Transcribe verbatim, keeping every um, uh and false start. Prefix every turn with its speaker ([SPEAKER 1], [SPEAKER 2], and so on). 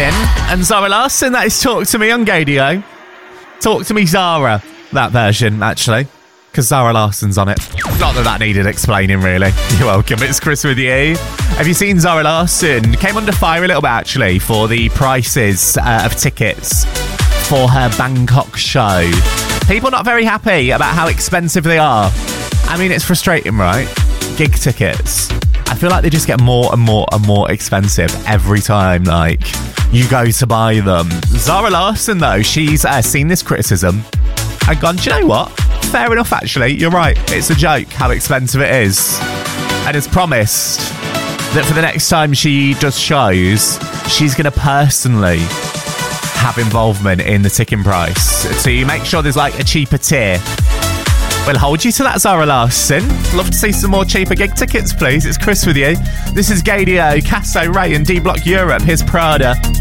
[SPEAKER 1] Finn and Zara Larsson. That is Talk to Me on Gadio. Talk to Me Zara, that version, actually, because Zara Larsson's on it. Not that that needed explaining, really. You're welcome. It's Chris with you. Have you seen Zara Larsson? Came under fire a little bit, actually, for the prices uh, of tickets for her Bangkok show. People not very happy about how expensive they are. I mean, it's frustrating, right? Gig tickets. I feel like they just get more and more and more expensive every time, like, you go to buy them. Zara Larsson, though, she's uh, seen this criticism and gone, do you know what? Fair enough, actually. You're right. It's a joke how expensive it is. And has promised that for the next time she does shows, she's going to personally have involvement in the ticking price. So you make sure there's, like, a cheaper tier. We'll hold you to that, Zara Larsson. Love to see some more cheaper gig tickets, please. It's Chris with you. This is Gadio, Casso, Ray and D-Block Europe. Here's Prada.